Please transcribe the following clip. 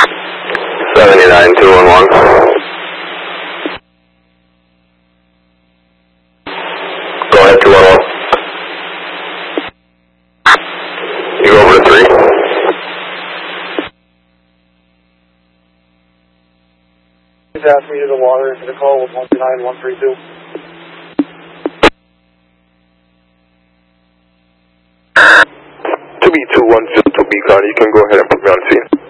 79-211. Go ahead, 211. You go over to 3. He's asked me to the water into the call with 129-132. To be 210 to Beacon, you can go ahead and put me on scene.